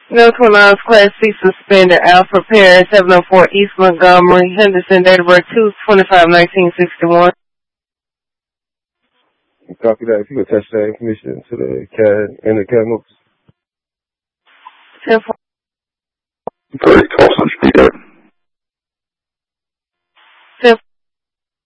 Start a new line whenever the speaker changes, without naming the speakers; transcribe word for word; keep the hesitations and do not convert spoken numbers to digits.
No twenty-nine Class C suspended. Alpha Paris, seven oh four East Montgomery, Henderson, date of birth two twenty-five nineteen sixty-one.
Copy that. If you could touch that information to the C A D and the C A D notes.
ten four